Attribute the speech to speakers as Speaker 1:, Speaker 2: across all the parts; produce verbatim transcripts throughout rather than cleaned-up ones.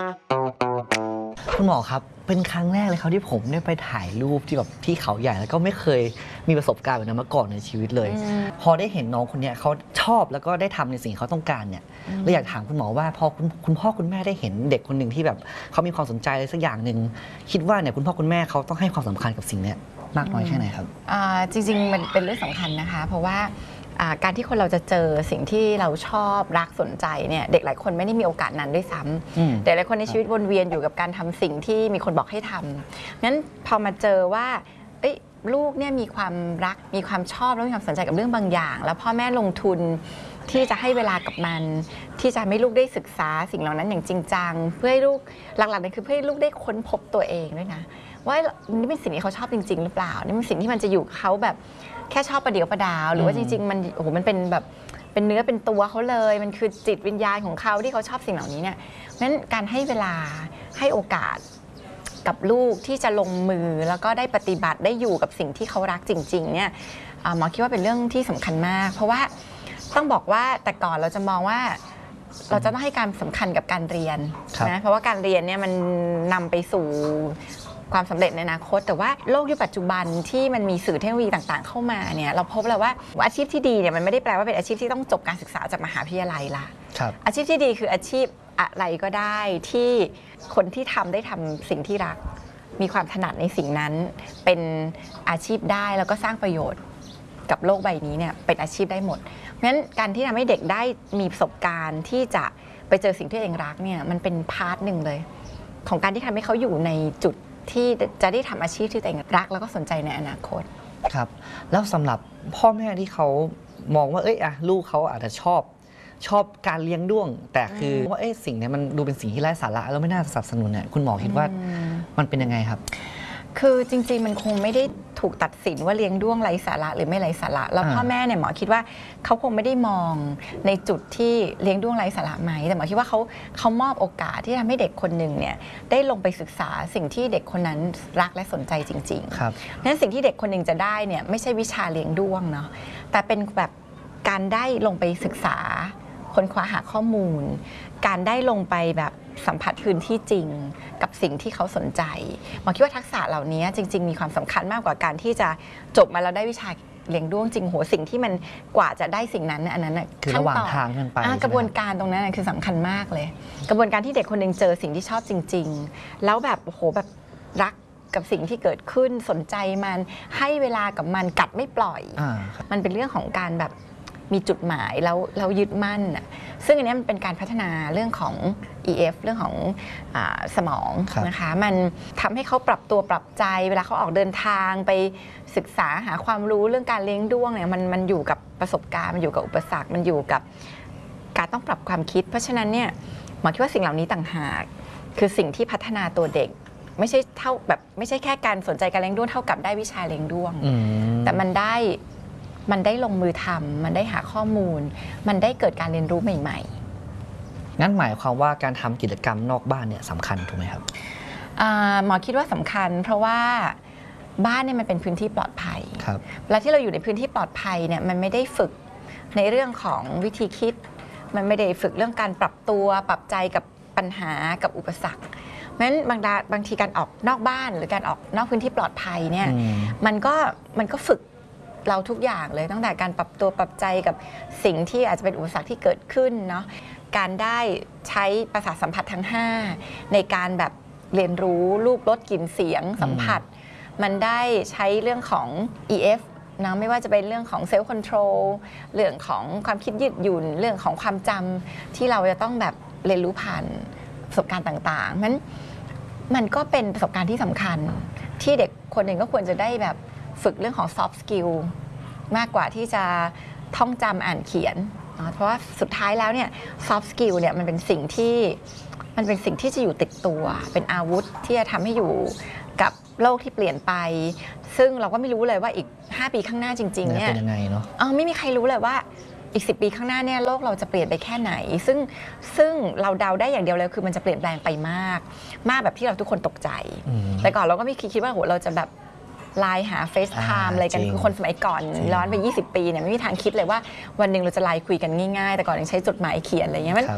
Speaker 1: คุณหมอครับเป็นครั้งแรกเลยครับที่ผมได้ไปถ่ายรูปที่แบบที่เขาใหญ่แล้วก็ไม่เคยมีประสบการณ์แบบนั้นมาก่อนในชีวิตเลยพอได้เห็นน้องคนนี้เขาชอบแล้วก็ได้ทำในสิ่งเขาต้องการเนี่ยเราอยากถามคุณหมอว่าพอคุณคุณพ่อคุณแม่ได้เห็นเด็กคนหนึ่งที่แบบเขามีความสนใจอะไรสักอย่างหนึ่งคิดว่าเนี่ยคุณพ่อคุณแม่เขาต้องให้ความสำคัญกับสิ่งนี้มากน้อยแค่ไหนครับ
Speaker 2: จริงๆมันเป็นเรื่องสำคัญนะคะเพราะว่าการที่คนเราจะเจอสิ่งที่เราชอบรักสนใจเนี่ยเด็กหลายคนไม่ได้มีโอกาสนั้นด้วยซ้ำเด็กหลายคนในชีวิตวนเวียนอยู่กับการทำสิ่งที่มีคนบอกให้ทำงั้นพอมาเจอว่าลูกเนี่ยมีความรักมีความชอบและมีความสนใจกับเรื่องบางอย่างแล้วพ่อแม่ลงทุนที่จะให้เวลากับมันที่จะให้ลูกได้ศึกษาสิ่งเหล่านั้นอย่างจริงจังเพื่อให้ลูกหลักๆนั่นคือเพื่อให้ลูกได้ค้นพบตัวเองด้วยนะว่านี่เป็นสิ่งที่เขาชอบจริงๆหรือเปล่านี่เป็นสิ่งที่มันจะอยู่เขาแบบแค่ชอบประเดี๋ยวประดาวหรือว่าจริงๆมันโอ้โหมันเป็นแบบเป็นเนื้อเป็นตัวเขาเลยมันคือจิตวิญญาณของเขาที่เขาชอบสิ่งเหล่านี้เนี่ยนั้นการให้เวลาให้โอกาสกับลูกที่จะลงมือแล้วก็ได้ปฏิบัติได้อยู่กับสิ่งที่เขารักจริงๆเนี่ยหมอคิดว่าเป็นเรื่องที่สำคัญมากเพราะว่าต้องบอกว่าแต่ก่อนเราจะมองว่าเราจะต้องให้การสำคัญกับการเรียนนะเพราะว่าการเรียนเนี่ยมันนำไปสู่ความสำเร็จในอนาคตแต่ว่าโลกยุคปัจจุบันที่มันมีสื่อเทคโนโลยีต่างๆเข้ามาเนี่ยเราพบแล้วว่าอาชีพที่ดีเนี่ยมันไม่ได้แปลว่าเป็นอาชีพที่ต้องจบการศึกษาจากมหาวิทยาลัยละอาชีพที่ดีคืออาชีพอะไรก็ได้ที่คนที่ทำได้ทำสิ่งที่รักมีความถนัดในสิ่งนั้นเป็นอาชีพได้แล้วก็สร้างประโยชน์กับโลกใบนี้เนี่ยเป็นอาชีพได้หมดเพราะฉะนั้นการที่ทำให้เด็กได้มีประสบการณ์ที่จะไปเจอสิ่งที่ตัวเองรักเนี่ยมันเป็นพาร์ทหนึ่งเลยของการที่ทำให้เขาอยู่ในจุดที่จะได้ทำอาชีพที่ตัวเองรักแล้วก็สนใจในอนาคต
Speaker 1: ครับแล้วสำหรับพ่อแม่ที่เขามองว่าเอ้ยอะลูกเขาอาจจะชอบชอบการเลี้ยงด้วงแต่คือว่าเอ้สิ่งนี้มันดูเป็นสิ่งที่ไร้สาระแล้วไม่น่าสนับสนุนเนี่ยคุณหมอคิดว่ามันเป็นยังไงครับ
Speaker 2: คือจริงๆมันคงไม่ได้ถูกตัดสินว่าเลี้ยงด้วงไร้สาระหรือไม่ไร้สาระแล้วพ่อแม่เนี่ยหมอคิดว่าเขาคงไม่ได้มองในจุดที่เลี้ยงด้วงไร้สาระไหมแต่หมอคิดว่าเขาเขามอบโอกาสที่ทำให้เด็กคนหนึ่งเนี่ยได้ลงไปศึกษาสิ่งที่เด็กคนนั้นรักและสนใจจริงๆครับนั้นสิ่งที่เด็กคนหนึ่งจะได้เนี่ยไม่ใช่วิชาเลี้ยงด้วงเนาะแต่เป็นแบบการได้ลงไปศึกษาค้นคว้าหาข้อมูลการได้ลงไปแบบสัมผัสพื้นที่จริงกับสิ่งที่เขาสนใจหมอคิดว่าทักษะเหล่านี้จริงๆมีความสำคัญมากกว่าการที่จะจบมาแล้วได้วิชาเลี้ยงด้วงจริงหัวสิ่งที่มันกว่าจะได้สิ่งนั้นอันนั้น
Speaker 1: คือระหว่างทางกันไป
Speaker 2: กระบวนการตรงนั้นคือสำคัญมากเลยกระบวนการที่เด็กคนหนึ่งเจอสิ่งที่ชอบจริงๆแล้วแบบโอ้โหแบบรักกับสิ่งที่เกิดขึ้นสนใจมันให้เวลากับมันกัดไม่ปล่อยมันเป็นเรื่องของการแบบมีจุดหมายแล้วเรายึดมั่นซึ่งอันนี้มันเป็นการพัฒนาเรื่องของ อี เอฟ เรื่องของอสมองนะคะมันทำให้เขาปรับตัวปรับใจเวลาเขาออกเดินทางไปศึกษาหาความรู้เรื่องการเลี้ยงด้วงเนี่ยมันมันอยู่กับประสบการณ์มันอยู่กับอุปสรรคมันอยู่กับการต้องปรับความคิดเพราะฉะนั้นเนี่ยหมอคิดว่าสิ่งเหล่านี้ต่างหากคือสิ่งที่พัฒนาตัวเด็กไม่ใช่เท่าแบบไม่ใช่แค่การสนใจการเลี้ยงด้วงเท่ากับได้วิชาเลี้ยงด้วงแต่มันได้มันได้ลงมือทำมันได้หาข้อมูลมันได้เกิดการเรียนรู้ใหม่
Speaker 1: ๆงั้นหมายความว่าการทำกิจกรรมนอกบ้านเนี่ยสำคัญถูกไหมครับ
Speaker 2: หมอคิดว่าสำคัญเพราะว่าบ้านเนี่ยมันเป็นพื้นที่ปลอดภัยและที่เราอยู่ในพื้นที่ปลอดภัยเนี่ยมันไม่ได้ฝึกในเรื่องของวิธีคิดมันไม่ได้ฝึกเรื่องการปรับตัวปรับใจกับปัญหากับอุปสรรคเพราะฉะนั้นบางบางทีการออกนอกบ้านหรือการออกนอกพื้นที่ปลอดภัยเนี่ยมันก็มันก็ฝึกเราทุกอย่างเลยตั้งแต่การปรับตัวปรับใจกับสิ่งที่อาจจะเป็นอุปสรรคที่เกิดขึ้นเนาะการได้ใช้ประสาทสัมผัสทั้งห้าในการแบบเรียนรู้รูปรสกลิ่นเสียงสัมผัสมันได้ใช้เรื่องของ อี เอฟ นะไม่ว่าจะเป็นเรื่องของเซลล์คอนโทรลเรื่องของความคิดยืดหยุ่นเรื่องของความจำที่เราจะต้องแบบเรียนรู้ผ่านประสบการณ์ต่างๆมันมันก็เป็นประสบการณ์ที่สำคัญที่เด็กคนหนึ่งก็ควรจะได้แบบฝึกเรื่องของ soft skill มากกว่าที่จะท่องจำอ่านเขียนเพราะว่าสุดท้ายแล้วเนี่ย soft skill เนี่ยมันเป็นสิ่งที่มันเป็นสิ่งที่จะอยู่ติดตัวเป็นอาวุธที่จะทำให้อยู่กับโลกที่เปลี่ยนไปซึ่งเราก็ไม่รู้เลยว่าอีกห้าปีข้างหน้าจริงๆเนี่ย
Speaker 1: เป็นยังไงเนาะ
Speaker 2: ไม่มีใครรู้เลยว่าอีกสิบปีข้างหน้าเนี่ยโลกเราจะเปลี่ยนไปแค่ไหนซึ่งซึ่งเราเดาได้อย่างเดียวเลยคือมันจะเปลี่ยนแปลงไปมากมากแบบที่เราทุกคนตกใจแต่ก่อนเราก็ไม่คิดว่าโหเราจะแบบไลน์หา เฟซไทม์ อะไรกันคือคนสมัยก่อนย้อนไปยี่สิบปีเนี่ยไม่มีทางคิดเลยว่าวันหนึ่งเราจะไลน์คุยกันง่ายๆแต่ก่อนยังใช้จดหมายเขียนอะไรเงี้ยมัน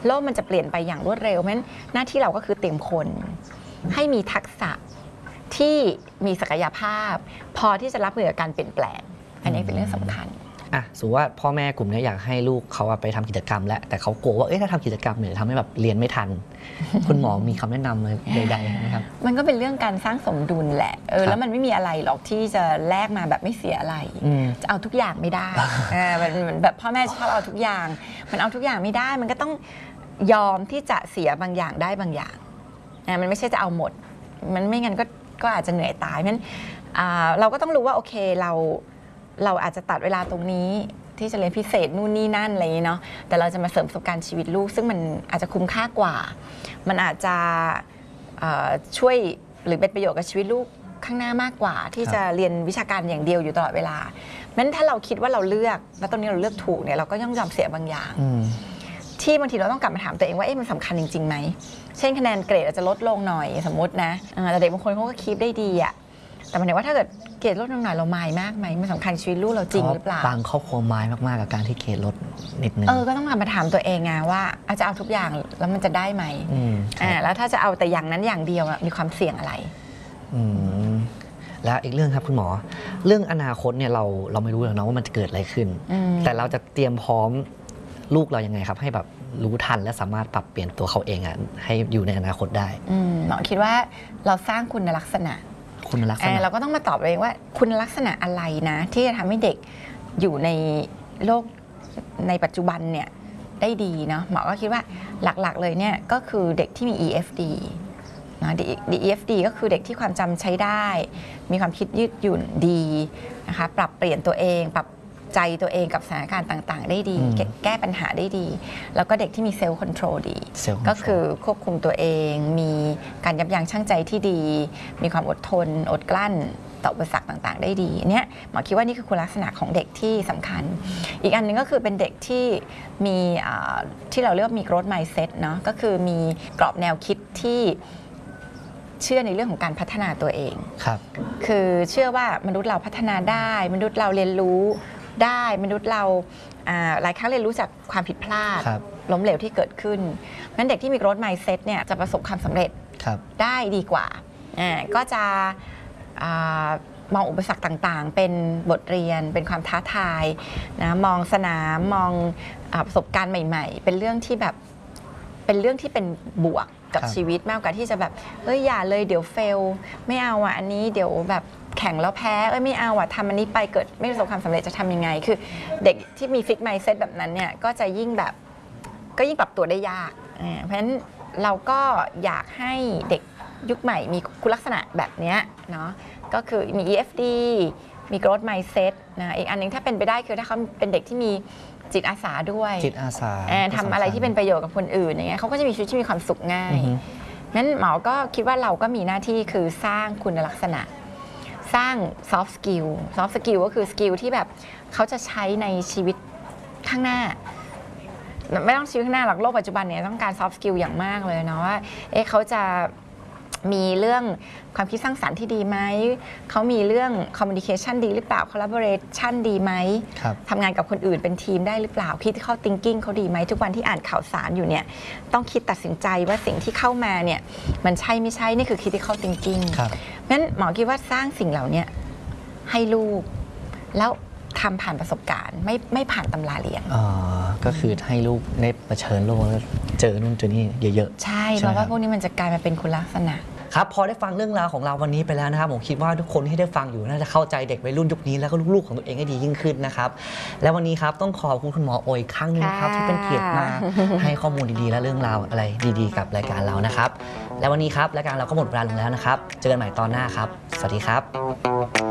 Speaker 2: โลกมันจะเปลี่ยนไปอย่างรวดเร็วเพราะฉะนั้นหน้าที่เราก็คือเตรียมคนให้มีทักษะที่มีศักยภาพ พอที่จะรับมือกับการเปลี่ยนแปลงอันนี้เป็นเรื่องสำคัญ
Speaker 1: อ่ะสมมติว่าพ่อแม่กลุ่มนี้อยากให้ลูกเขาไปทำกิจกรรมแล้วแต่เขากลัวว่าเอ๊ะถ้าทำกิจกรรมเนี่ยทำให้แบบเรียนไม่ทัน คุณหมอมีคำแนะนำเลยใดๆไหมครับ
Speaker 2: มันก็เป็นเรื่องการสร้างสมดุลแหละเออแล้วมันไม่มีอะไรหรอกที่จะแลกมาแบบไม่เสียอะไรจะเอาทุกอย่างไม่ได้มันแบบพ่อแม่ชอบเอาทุกอย่างมันเอาทุกอย่างไม่ได้มันก็ต้องยอมที่จะเสียบางอย่างได้บางอย่างมันไม่ใช่จะเอาหมดมันไม่งั้นก็ก็อาจจะเหนื่อยตายเพราะฉะนั้นเราก็ต้องรู้ว่าโอเคเราเราอาจจะตัดเวลาตรงนี้ที่จะเรียนพิเศษนู่นนี่นั่นอะไรอย่างนี้เนาะแต่เราจะมาเสริมประสบการณ์ชีวิตลูกซึ่งมันอาจจะคุ้มค่ากว่ามันอาจจะช่วยหรือเป็นประโยชน์กับชีวิตลูกข้างหน้ามากกว่าที่จะเรียนวิชาการอย่างเดียวอยู่ตลอดเวลางั้นถ้าเราคิดว่าเราเลือกแล้วตรงนี้เราเลือกถูกเนี่ยเราก็ต้องยอมเสียบางอย่างที่บางทีเราต้องกลับมาถามตัวเองว่าเอ๊ะมันสำคัญจริงๆไหมเช่นคะแนนเกรดอาจจะลดลงหน่อยสมมตินะแต่เด็กบางคนเขาก็คีปได้ดีอะแต่หมายถึงว่าถ้าเกิดเกรดลดลงหน่อยเรามายมากไหมมันสำคัญชีวิตลูกเราจริงหรือเปล่า
Speaker 1: บางครอบครัวมายมากๆกับการที่เกรดลดนิดนึง
Speaker 2: เออก็ต้องกลับมาถามตัวเองไงว่าอาจจะเอาทุกอย่างแล้วมันจะได้ไหมอ่าแล้วถ้าจะเอาแต่อย่างนั้นอย่างเดียวมีความเสี่ยงอะไร
Speaker 1: อืมแล้วอีกเรื่องครับคุณหมอเรื่องอนาคตเนี่ยเราเราไม่รู้หรอกนะว่ามันจะเกิดอะไรขึ้นแต่เราจะเตรียมพร้อมลูกเรายังไงครับให้แบบรู้ทันและสามารถปรับเปลี่ยนตัวเขาเองอ่ะให้อยู่ในอนาคตได้
Speaker 2: หมอคิดว่าเราสร้างคุณลักษณะ
Speaker 1: คุณลักษณะ
Speaker 2: เราก็ต้องมาตอบเองว่าคุณลักษณะอะไรนะที่จะทำให้เด็กอยู่ในโลกในปัจจุบันเนี่ยได้ดีเนาะหมอก็คิดว่าหลักๆเลยเนี่ยก็คือเด็กที่มี อี เอฟ ดี นะ อี เอฟ ดี ก็คือเด็กที่ความจำใช้ได้มีความคิดยืดหยุ่นดีนะคะปรับเปลี่ยนตัวเองปรับใจตัวเองกับสถานการณ์ต่างๆได้ดีแก้ปัญหาได้ดีแล้วก็เด็กที่มีเซลล์คอนโทรลดีก็คือควบคุมตัวเองมีการยับยั้งชั่งใจที่ดีมีความอดทนอดกลั้นต่ออุปสรรคต่างๆได้ดีเนี่ยหมอคิดว่านี่คือคุณลักษณะของเด็กที่สำคัญอีกอันนึงก็คือเป็นเด็กที่มีที่เราเรียกว่ามี growth mindset เนาะก็คือมีกรอบแนวคิดที่เชื่อในเรื่องของการพัฒนาตัวเอง
Speaker 1: ครับ
Speaker 2: คือเชื่อว่ามนุษย์เราพัฒนาได้มนุษย์เราเรียนรู้ได้มนุษย์เราหลายครั้งเรียนรู้จากความผิดพลาดล้มเหลวที่เกิดขึ้นงั้นเด็กที่มี growth mindset เนี่ยจะประสบความสำเร็จได้ดีกว่าก็จะมองอุปสรรคต่างๆเป็นบทเรียนเป็นความท้าทายนะมองสนามมองประสบการณ์ใหม่ๆเป็นเรื่องที่แบบเป็นเรื่องที่เป็นบวกกับชีวิตมากกว่าที่จะแบบเอ้ยอย่าเลยเดี๋ยวเฟลไม่เอาอ่ะอันนี้เดี๋ยวแบบแข่งแล้วแพ้เอ้ยไม่เอาอ่ะทำอันนี้ไปเกิดไม่ประสบความสำเร็จจะทำยังไงคือเด็กที่มีฟิกไมซ์เซ็ตแบบนั้นเนี่ยก็จะยิ่งแบบก็ยิ่งปรับตัวได้ยากเพราะฉะนั้นเราก็อยากให้เด็กยุคใหม่มีคุณลักษณะแบบนี้เนาะก็คือมี อี เอฟ ดี มี growth mindset นะอีกอันนึงถ้าเป็นไปได้คือถ้าเขาเป็นเด็กที่มีจิตอาสาด้วย
Speaker 1: จิตอาสา
Speaker 2: ทำอะไรที่เป็นประโยชน์กับคนอื่นอย่างเงี้ยเขาก็จะมีชีวิตที่มีความสุขง่ายนั้นหมอก็คิดว่าเราก็มีหน้าที่คือสร้างคุณลักษณะสร้าง soft skill soft skill ก็คือสกิลที่แบบเขาจะใช้ในชีวิตข้างหน้าไม่ต้องชีวิตข้างหน้าหรอกโลกปัจจุบันเนี่ยต้องการ soft skill อย่างมากเลยเนาะว่าเอ๊ะเขาจะมีเรื่องความคิดสร้างสรรค์ที่ดีไหมเขามีเรื่อง communication ดีหรือเปล่า collaboration ดีไหมทำงานกับคนอื่นเป็นทีมได้หรือเปล่า critical thinking เขาดีไหมทุกวันที่อ่านข่าวสารอยู่เนี่ยต้องคิดตัดสินใจว่าสิ่งที่เข้ามาเนี่ยมันใช่ไม่ใช่นี่คือ critical thinking งั้นหมอคิดว่าสร้างสิ่งเหล่านี้ให้ลูกแล้วทำผ่านประสบการณ์ไม่ไม่ผ่านตำราเรียน
Speaker 1: อ๋อก็คือให้ลูกได้เผชิญโลกแล้วเจอนู่นเจอนี่เยอะ
Speaker 2: ๆใช่เพราะว่าพวกนี้มันจะกลายมาเป็นคุณลักษณะ
Speaker 1: ครับพอได้ฟังเรื่องราวของเราวันนี้ไปแล้วนะครับผมคิดว่าทุกคนที่ได้ฟังอยู่น่าจะเข้าใจเด็กวัยรุ่นยุคนี้แล้วก็ลูกๆของตัวเองให้ดียิ่งขึ้นนะครับและวันนี้ครับต้องขอบคุณคุณหมอโอยครั้งนึงนะครับที่เป็นเกียรติมาให้ข้อมูลดีๆและเรื่องราวอะไรดีๆกับรายการเรานะครับและวันนี้ครับรายการเราก็หมดเวลาลงแล้วนะครับเจอกันใหม่ตอนหน้าครับสวัสดีครับ